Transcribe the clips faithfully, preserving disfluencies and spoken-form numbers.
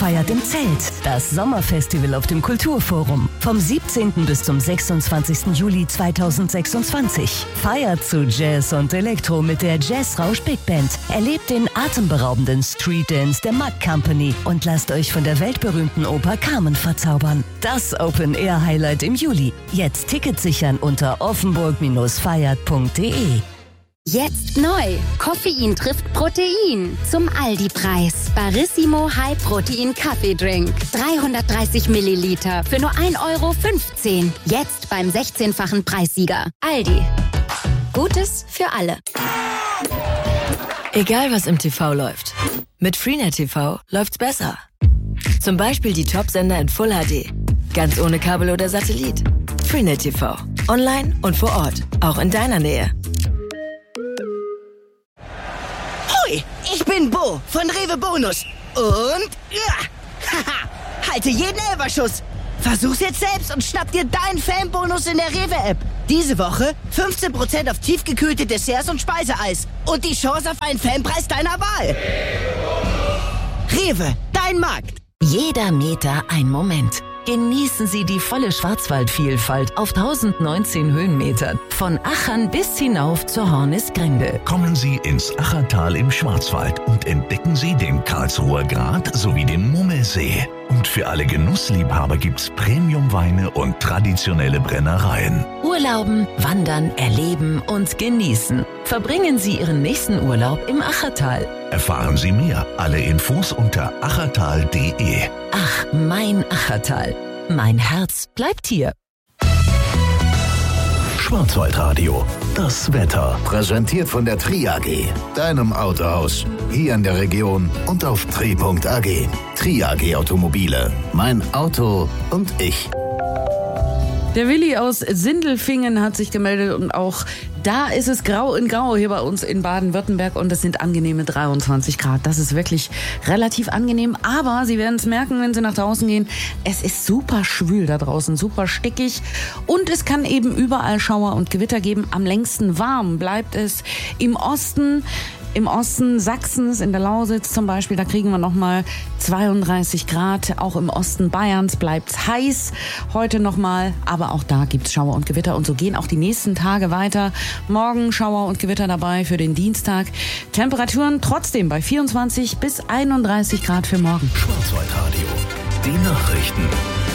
feiert im Zelt. Das Sommerfestival auf dem Kulturforum. Vom siebzehnten bis zum sechsundzwanzigsten Juli zweitausendsechsundzwanzig. Feiert zu Jazz und Elektro mit der Jazzrausch Big Band. Erlebt den atemberaubenden Street Dance der Mack Company und lasst euch von der weltberühmten Oper Carmen verzaubern. Das Open-Air-Highlight im Juli. Jetzt Tickets sichern unter offenburg feiert punkt de. Jetzt neu. Koffein trifft Protein. Zum Aldi-Preis. Barissimo High Protein Kaffeedrink. dreihundertdreißig Milliliter für nur ein Euro fünfzehn. Jetzt beim sechzehnfachen Preissieger. Aldi. Gutes für alle. Egal was im T V läuft. Mit Freenet T V läuft's besser. Zum Beispiel die Top-Sender in Full H D. Ganz ohne Kabel oder Satellit. Freenet T V. Online und vor Ort. Auch in deiner Nähe. Hoi, ich bin Bo von Rewe Bonus. Und ja, haha, halte jeden Elferschuss. Versuch's jetzt selbst und schnapp dir deinen Fanbonus in der Rewe-App. Diese Woche fünfzehn Prozent auf tiefgekühlte Desserts und Speiseeis. Und die Chance auf einen Fanpreis deiner Wahl. Rewe, dein Markt. Jeder Meter ein Moment. Genießen Sie die volle Schwarzwaldvielfalt auf tausendneunzehn Höhenmetern. Von Achern bis hinauf zur Hornisgrinde. Kommen Sie ins Achertal im Schwarzwald und entdecken Sie den Karlsruher Grat sowie den Mummelsee. Und für alle Genussliebhaber gibt's Premiumweine und traditionelle Brennereien. Urlauben, wandern, erleben und genießen. Verbringen Sie Ihren nächsten Urlaub im Achertal. Erfahren Sie mehr. Alle Infos unter achertal punkt de. Ach, mein Achertal. Mein Herz bleibt hier. Schwarzwaldradio. Das Wetter. Präsentiert von der Tri A G. Deinem Autohaus. Hier in der Region und auf tri punkt a g. Tri A G Automobile. Mein Auto und ich. Der Willi aus Sindelfingen hat sich gemeldet und auch da ist es grau in grau hier bei uns in Baden-Württemberg und es sind angenehme dreiundzwanzig Grad. Das ist wirklich relativ angenehm, aber Sie werden es merken, wenn Sie nach draußen gehen, es ist super schwül da draußen, super stickig und es kann eben überall Schauer und Gewitter geben. Am längsten warm bleibt es im Osten. Im Osten Sachsens, in der Lausitz zum Beispiel, da kriegen wir nochmal zweiunddreißig Grad. Auch im Osten Bayerns bleibt's heiß heute nochmal. Aber auch da gibt's Schauer und Gewitter. Und so gehen auch die nächsten Tage weiter. Morgen Schauer und Gewitter dabei für den Dienstag. Temperaturen trotzdem bei vierundzwanzig bis einunddreißig Grad für morgen. Schwarzwaldradio. Die Nachrichten.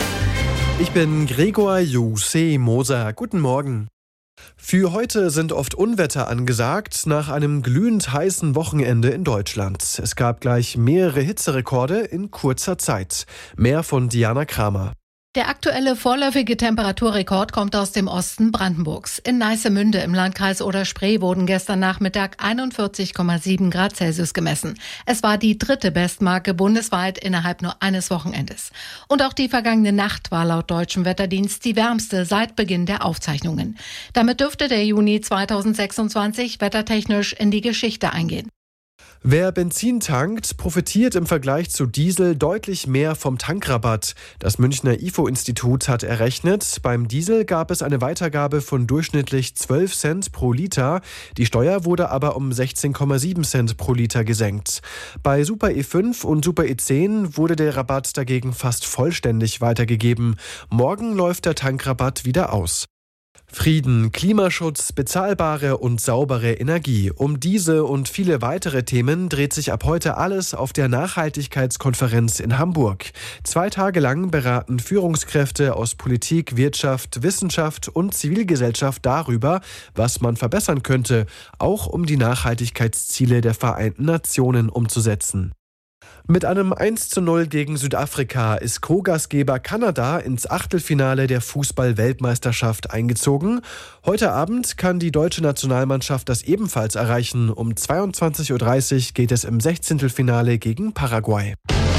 Ich bin Gregor Juse Moser. Guten Morgen. Für heute sind oft Unwetter angesagt, nach einem glühend heißen Wochenende in Deutschland. Es gab gleich mehrere Hitzerekorde in kurzer Zeit. Mehr von Diana Kramer. Der aktuelle vorläufige Temperaturrekord kommt aus dem Osten Brandenburgs. In Neissemünde im Landkreis Oder-Spree wurden gestern Nachmittag einundvierzig Komma sieben Grad Celsius gemessen. Es war die dritte Bestmarke bundesweit innerhalb nur eines Wochenendes. Und auch die vergangene Nacht war laut deutschem Wetterdienst die wärmste seit Beginn der Aufzeichnungen. Damit dürfte der Juni zweitausendsechsundzwanzig wettertechnisch in die Geschichte eingehen. Wer Benzin tankt, profitiert im Vergleich zu Diesel deutlich mehr vom Tankrabatt. Das Münchner I F O-Institut hat errechnet, beim Diesel gab es eine Weitergabe von durchschnittlich zwölf Cent pro Liter. Die Steuer wurde aber um sechzehn Komma sieben Cent pro Liter gesenkt. Bei Super E fünf und Super E zehn wurde der Rabatt dagegen fast vollständig weitergegeben. Morgen läuft der Tankrabatt wieder aus. Frieden, Klimaschutz, bezahlbare und saubere Energie. Um diese und viele weitere Themen dreht sich ab heute alles auf der Nachhaltigkeitskonferenz in Hamburg. Zwei Tage lang beraten Führungskräfte aus Politik, Wirtschaft, Wissenschaft und Zivilgesellschaft darüber, was man verbessern könnte, auch um die Nachhaltigkeitsziele der Vereinten Nationen umzusetzen. Mit einem eins zu null gegen Südafrika ist Co-Gastgeber Kanada ins Achtelfinale der Fußball-Weltmeisterschaft eingezogen. Heute Abend kann die deutsche Nationalmannschaft das ebenfalls erreichen. Um zweiundzwanzig Uhr dreißig geht es im Sechzehntelfinale gegen Paraguay.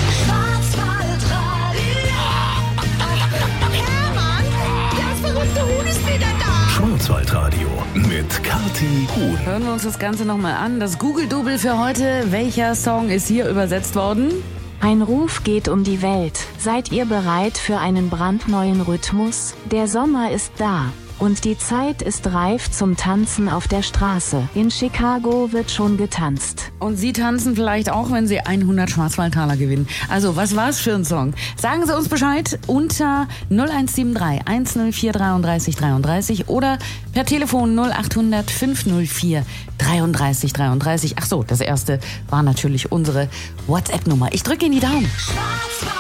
Schwarzwaldradio mit Kathi Huhn. Hören wir uns das Ganze nochmal an. Das Google-Double für heute. Welcher Song ist hier übersetzt worden? Ein Ruf geht um die Welt. Seid ihr bereit für einen brandneuen Rhythmus? Der Sommer ist da. Und die Zeit ist reif zum Tanzen auf der Straße. In Chicago wird schon getanzt. Und Sie tanzen vielleicht auch, wenn Sie hundert Schwarzwaldtaler gewinnen. Also, was war's für ein Song? Sagen Sie uns Bescheid unter null eins sieben drei eins null vier drei drei drei drei oder per Telefon null acht hundert fünf null vier drei drei drei drei. Ach so, das erste war natürlich unsere WhatsApp-Nummer. Ich drücke Ihnen die Daumen.